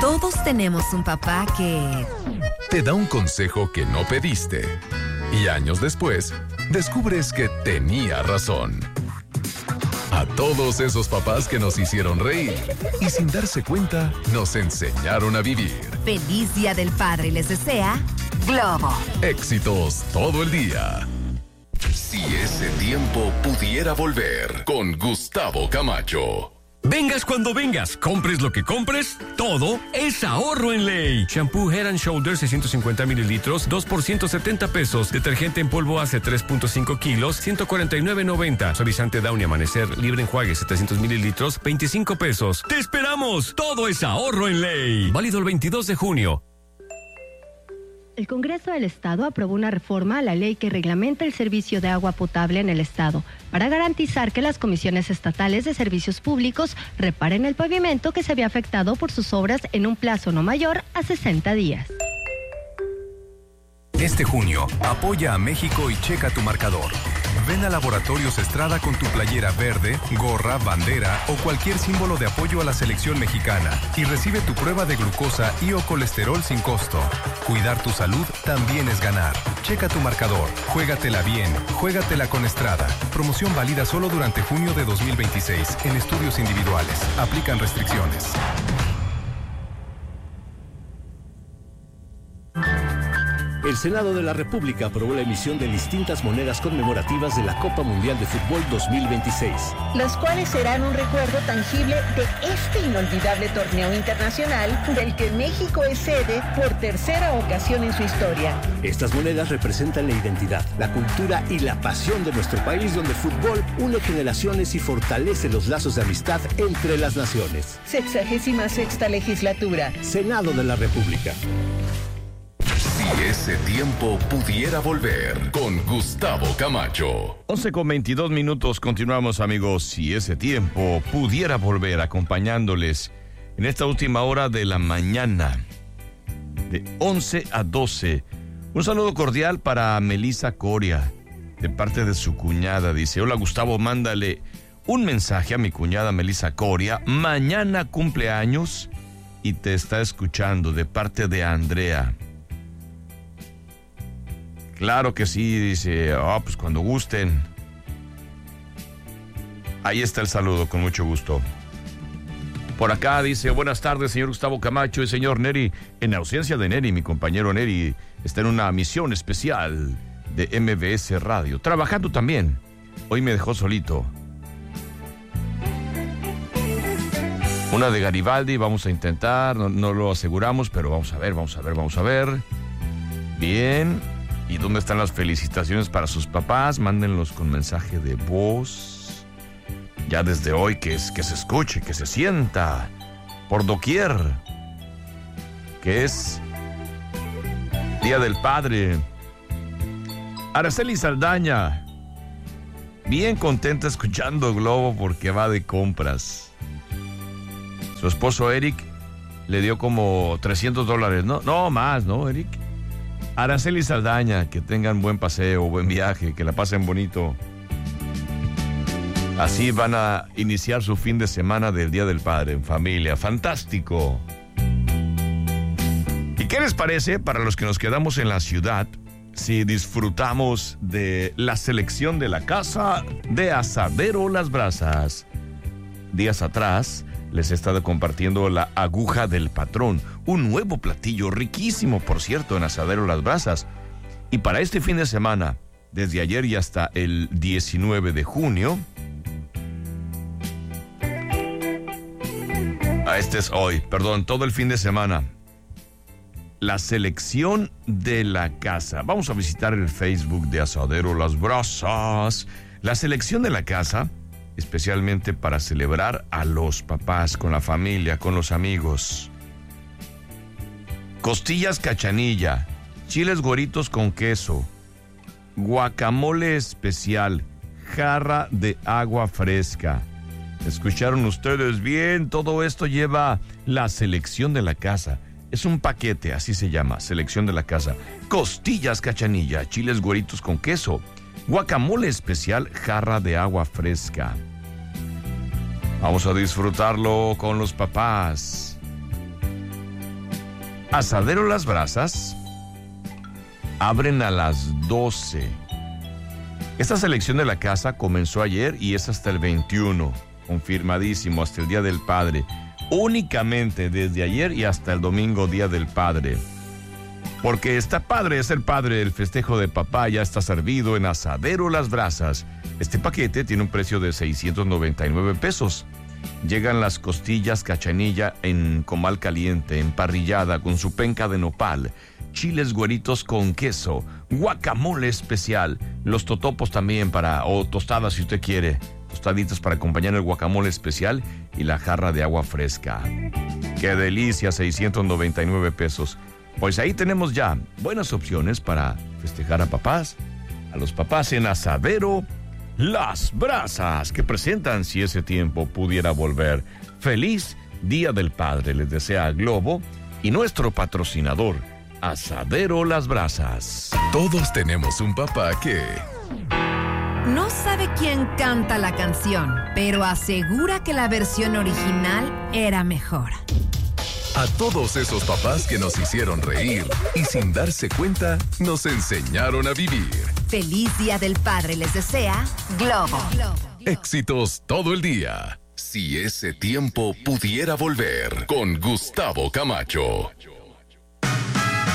Todos tenemos un papá que te da un consejo que no pediste. Y años después, descubres que tenía razón. A todos esos papás que nos hicieron reír y sin darse cuenta, nos enseñaron a vivir. Feliz Día del Padre les desea Globo. Éxitos todo el día. Si ese tiempo pudiera volver, con Gustavo Camacho. Vengas cuando vengas, compres lo que compres, todo es ahorro en Ley. Shampoo Head & Shoulders 650 mililitros, 2 por 170 pesos. Detergente en polvo hace 3.5 kilos, 149.90. Suavizante Downy Amanecer, libre enjuague 700 mililitros, 25 pesos. ¡Te esperamos! Todo es ahorro en Ley. Válido el 22 de junio. El Congreso del Estado aprobó una reforma a la ley que reglamenta el servicio de agua potable en el Estado para garantizar que las comisiones estatales de servicios públicos reparen el pavimento que se había afectado por sus obras en un plazo no mayor a 60 días. Este junio, apoya a México y checa tu marcador. Ven a Laboratorios Estrada con tu playera verde, gorra, bandera o cualquier símbolo de apoyo a la selección mexicana y recibe tu prueba de glucosa y o colesterol sin costo. Cuidar tu salud también es ganar. Checa tu marcador. Juégatela bien. Juégatela con Estrada. Promoción válida solo durante junio de 2026 en estudios individuales. Aplican restricciones. El Senado de la República aprobó la emisión de distintas monedas conmemorativas de la Copa Mundial de Fútbol 2026. Las cuales serán un recuerdo tangible de este inolvidable torneo internacional del que México es sede por tercera ocasión en su historia. Estas monedas representan la identidad, la cultura y la pasión de nuestro país, donde el fútbol une generaciones y fortalece los lazos de amistad entre las naciones. 66ª legislatura. Senado de la República. Si ese tiempo pudiera volver, con Gustavo Camacho. 11:22, continuamos, amigos. Si ese tiempo pudiera volver, acompañándoles en esta última hora de la mañana, de 11 a 12. Un saludo cordial para Melissa Coria, de parte de su cuñada. Dice: hola Gustavo, mándale un mensaje a mi cuñada Melissa Coria. Mañana cumpleaños y te está escuchando, de parte de Andrea. Claro que sí, dice, pues cuando gusten. Ahí está el saludo, con mucho gusto. Por acá dice: buenas tardes, señor Gustavo Camacho y señor Neri. En ausencia de Neri, mi compañero Neri está en una misión especial de MBS Radio, trabajando también. Hoy me dejó solito. Una de Garibaldi, vamos a intentar, no lo aseguramos, pero vamos a ver. Bien. ¿Y dónde están las felicitaciones para sus papás? Mándenlos con mensaje de voz. Ya desde hoy que se escuche, que se sienta por doquier, que es Día del Padre. Araceli Saldaña, bien contenta escuchando Globo porque va de compras. Su esposo Eric le dio como $300, ¿no? No, más, ¿no, Eric? Araceli Saldaña, que tengan buen paseo, buen viaje, que la pasen bonito. Así van a iniciar su fin de semana del Día del Padre en familia. ¡Fantástico! ¿Y qué les parece para los que nos quedamos en la ciudad si disfrutamos de la selección de la casa de Asadero Las Brasas? Días atrás les he estado compartiendo la aguja del patrón, un nuevo platillo riquísimo, por cierto, en Asadero Las Brasas. Y para este fin de semana, desde ayer y hasta el 19 de junio, todo el fin de semana, la selección de la casa. Vamos a visitar el Facebook de Asadero Las Brasas. La selección de la casa, especialmente para celebrar a los papás, con la familia, con los amigos. Costillas cachanilla, chiles güeritos con queso, guacamole especial, jarra de agua fresca. ¿Escucharon ustedes bien? Todo esto lleva la selección de la casa. Es un paquete, así se llama, selección de la casa. Costillas cachanilla, chiles güeritos con queso, guacamole especial, jarra de agua fresca. Vamos a disfrutarlo con los papás. Asadero Las Brasas abren a las 12. Esta selección de la casa comenzó ayer y es hasta el 21. Confirmadísimo, hasta el Día del Padre. Únicamente desde ayer y hasta el domingo, Día del Padre. Porque está padre, es el padre del festejo de papá, ya está servido en Asadero Las Brasas. Este paquete tiene un precio de 699 pesos. Llegan las costillas cachanilla en comal caliente, emparrillada con su penca de nopal, chiles güeritos con queso, guacamole especial, los totopos también o tostadas si usted quiere, tostaditas para acompañar el guacamole especial y la jarra de agua fresca. ¡Qué delicia! 699 pesos. Pues ahí tenemos ya buenas opciones para festejar a papás, a los papás en Asadero Las Brasas, que presentan si ese tiempo pudiera volver. Feliz Día del Padre les desea Globo y nuestro patrocinador, Asadero Las Brasas. Todos tenemos un papá que No sabe quién canta la canción, pero asegura que la versión original era mejor. A todos esos papás que nos hicieron reír y sin darse cuenta nos enseñaron a vivir. Feliz Día del Padre les desea Globo. Éxitos todo el día. Si ese tiempo pudiera volver, con Gustavo Camacho.